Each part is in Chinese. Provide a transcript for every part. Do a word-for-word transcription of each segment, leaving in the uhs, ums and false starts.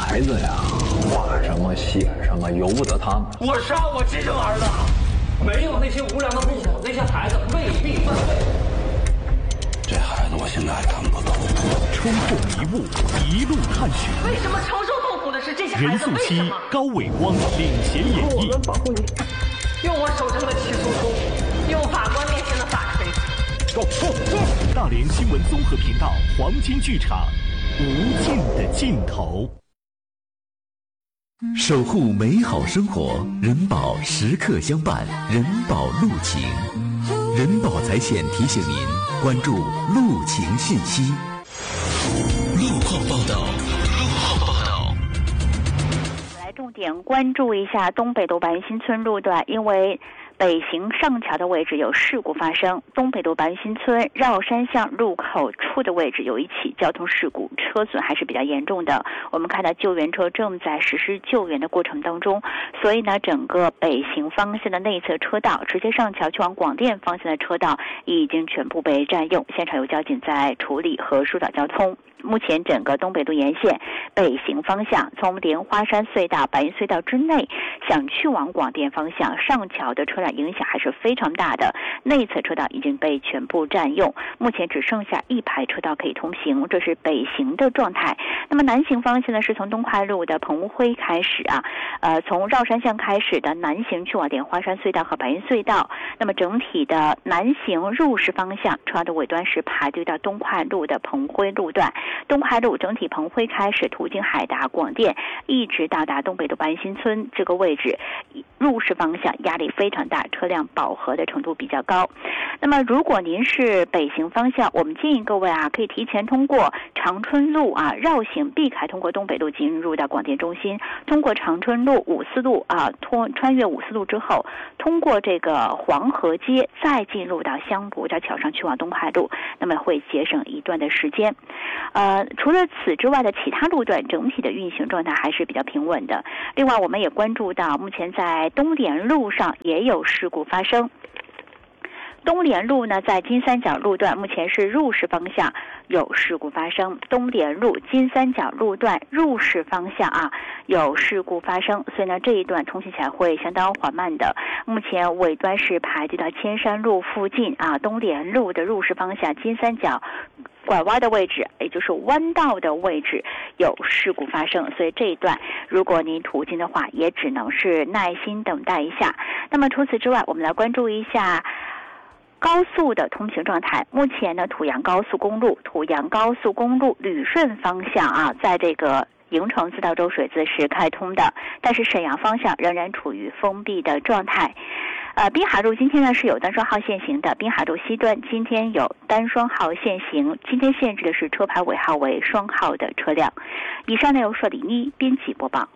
孩子呀，画什么写什么，由不得他们。 我杀我亲生儿子，没有那些无良的父母，那些孩子未必犯罪。 这孩子我现在还看不懂。 冲破迷雾，一路探寻。 为什么承受痛苦的是这些孩子？ 任素汐、高伟光领衔演绎。 我们保护你，用我手中的起诉书，用法官面前的法锤。 Go go go！ 大连新闻综合频道黄金剧场，无尽的尽头。 守护美好生活，人保时刻相伴，人保路情。人保财险提醒您关注路情信息。 路况报道，路况报道。 来重点关注一下东北路白云新村路段，因为北行上桥的位置有事故发生，东北路白云新村绕山巷入口处的位置有一起交通事故，车损还是比较严重的。我们看到救援车正在实施救援的过程当中，所以呢，整个北行方向的内侧车道直接上桥去往广电方向的车道已经全部被占用，现场有交警在处理和疏导交通。目前整个东北路沿线北行方向，从莲花山隧道、白云隧道之内想去往广电方向上桥的车辆影响还是非常大的，内侧车道已经被全部占用，目前只剩下一排车道可以通行，这是北行的状态。那么南行方向呢，是从东快路的棚辉开始啊，呃，从绕山巷开始的南行去往莲花山隧道和白云隧道。那么整体的南行入市方向，车辆的尾端是排队到东快路的棚辉路段。东快路整体棚辉开始途经海达广电，一直到达东北路白云新村这个位置，入市方向压力非常大，车辆饱和的程度比较高。那么如果您是北行方向，我们建议各位啊，可以提前通过长春路啊绕行，避开通过东北路进入到广电中心，通过长春路、五四路啊，通穿越五四路之后，通过这个黄河街，再进入到香柏桥桥上去往东快路，那么会节省一段的时间。呃，除了此之外的其他路段整体的运行状态还是比较平稳的。另外，我们也关注到，目前在东联路上也有事故发生。东联路呢，在金三角路段目前是入市方向有事故发生，东联路金三角路段入市方向啊有事故发生，所以呢这一段通行起来会相当缓慢的。目前尾端是排队到千山路附近啊，东联路的入市方向金三角拐弯的位置，也就是弯道的位置有事故发生，所以这一段如果您途经的话，也只能是耐心等待一下。那么除此之外，我们来关注一下高速的通行状态。目前呢，土阳高速公路、土阳高速公路旅顺方向啊，在这个营城自到周水子是开通的，但是沈阳方向仍然处于封闭的状态。呃，滨海路今天呢是有单双号限行的，滨海路西端今天有单双号限行，今天限制的是车牌尾号为双号的车辆。以上内容是李妮编辑播报。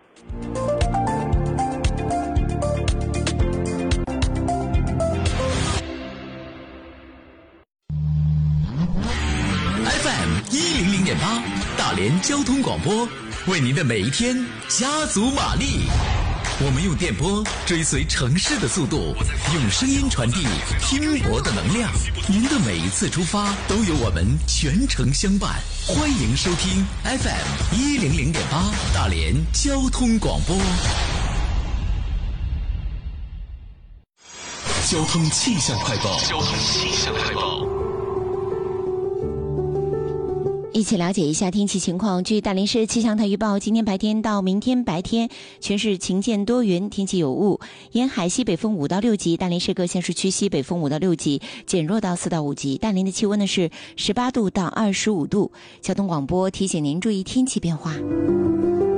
F M 一零零点八，大连交通广播，为您的每一天加足马力。我们用电波追随城市的速度，用声音传递拼搏的能量。您的每一次出发都有我们全程相伴。欢迎收听 F M 一零零点八，大连交通广播。交通气象快报。交通气象快报。 一起了解一下天气情况。据大连市气象台预报，今天白天到明天白天全市晴间多云，天气有雾，沿海西北风五到六级，大连市各县市区西北风五到六级，减弱到四到五级。大连的气温呢是十八度到二十五度。交通广播提醒您注意天气变化。